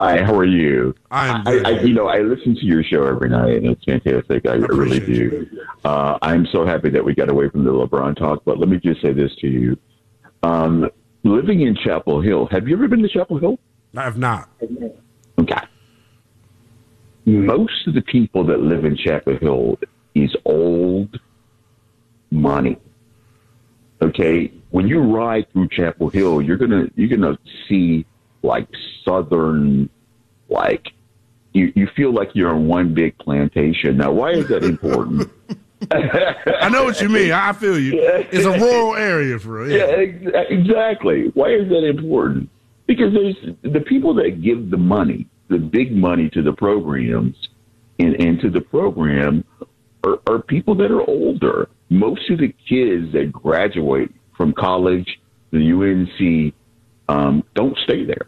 Hi, how are you? I'm good. I listen to your show every night, and it's fantastic. I really do. I'm so happy that we got away from the LeBron talk, but let me just say this to you. Living in Chapel Hill, have you ever been to Chapel Hill? I have not. Okay. Most of the people that live in Chapel Hill is old money. Okay? When you ride through Chapel Hill, you're gonna see like southern, like you feel like you're on one big plantation. Now, why is that important? I know what you mean. I feel you. It's a rural area for real. Yeah, exactly. Why is that important? Because there's the people that give the money, the big money to the programs and to the program are people that are older. Most of the kids that graduate from college, the UNC, don't stay there.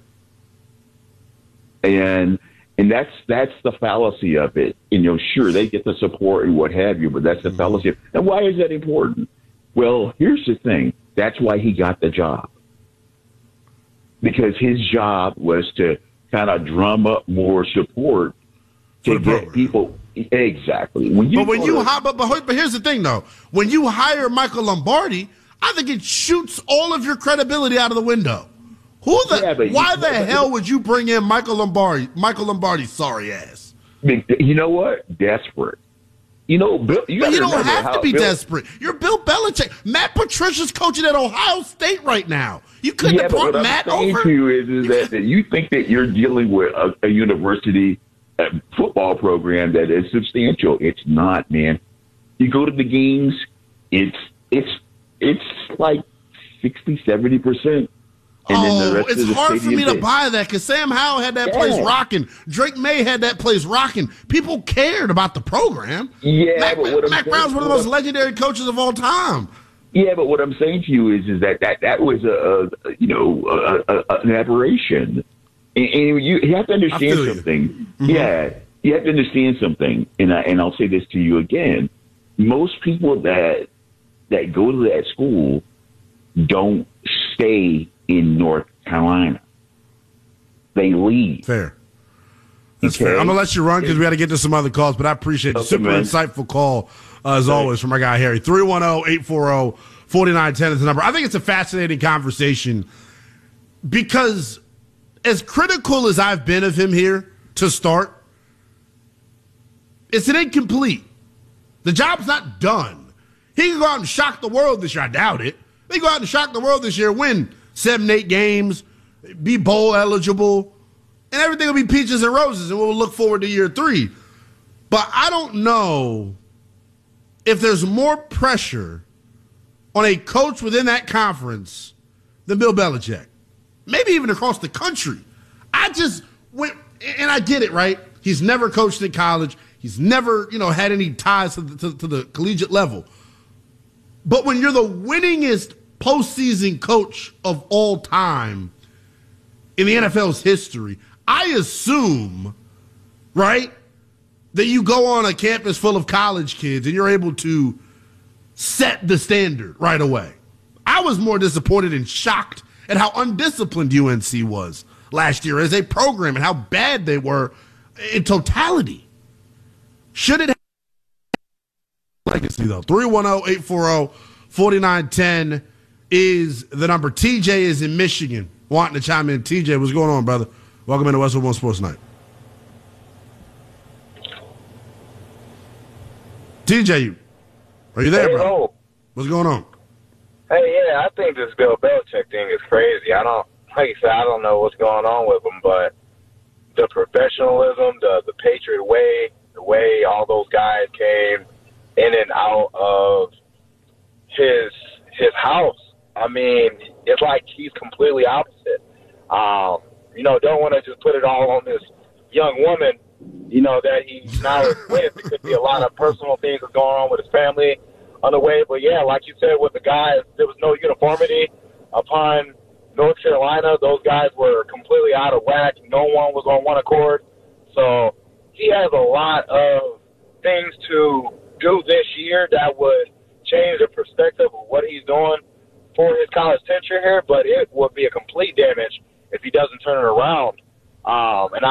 And that's the fallacy of it. And, sure, they get the support and what have you, but that's the fallacy. And why is that important? Well, here's the thing. That's why he got the job. Because his job was to kind of drum up more support to get people. Exactly. But here's the thing, though. When you hire Michael Lombardi, I think it shoots all of your credibility out of the window. Why the hell would you bring in Michael Lombardi? Michael Lombardi's sorry ass. You know what? Desperate. Bill, you don't have to be desperate. You're Bill Belichick. Matt Patricia's coaching at Ohio State right now. You couldn't have brought Matt over. What I'm saying to you is that you think that you're dealing with a university football program that is substantial. It's not, man. You go to the games, it's like 60-70%. It's hard for me to buy that because Sam Howell had that place rocking. Drake May had that place rocking. People cared about the program. Yeah, Mac Brown's one of the most legendary coaches of all time. Yeah, but what I'm saying to you is that was an aberration, and you have to understand something. Mm-hmm. Yeah, you have to understand something, and I'll say this to you again. Most people that go to that school don't stay in North Carolina. They leave. Fair. That's fair. I'm going to let you run because we got to get to some other calls, but I appreciate it. Super insightful call, as always, from our guy, Harry. 310-840-4910 is the number. I think it's a fascinating conversation because as critical as I've been of him here to start, it's an incomplete. The job's not done. He can go out and shock the world this year. I doubt it. He can go out and shock the world this year, win 7-8 games, be bowl eligible, and everything will be peaches and roses, and we'll look forward to year 3. But I don't know if there's more pressure on a coach within that conference than Bill Belichick. Maybe even across the country. I just went, and I get it, right? He's never coached in college. He's never, had any ties to the collegiate level. But when you're the winningest postseason coach of all time in the NFL's history, I assume, right, that you go on a campus full of college kids and you're able to set the standard right away. I was more disappointed and shocked at how undisciplined UNC was last year as a program and how bad they were in totality. Should it have legacy, though? 310-840-4910 is the number. TJ is in Michigan wanting to chime in. TJ, what's going on, brother? Welcome into Westwood One Sports Night. TJ, are you there, bro? Hello. What's going on? Hey, yeah, I think this Bill Belichick thing is crazy. Like I said, I don't know what's going on with him, but the professionalism, the Patriot way, the way all those guys came in and out of his house. I mean, it's like he's completely opposite. Don't want to just put it all on this young woman, that he's now with. It could be a lot of personal things that's going on with his family on the way. But, yeah, like you said, with the guys, there was no uniformity upon North Carolina. Those guys were completely out of whack. No one was on one accord. So he has a lot of things to do this year that would change the perspective of what he's doing for his college tenure here, but it would be a complete damage if he doesn't turn it around And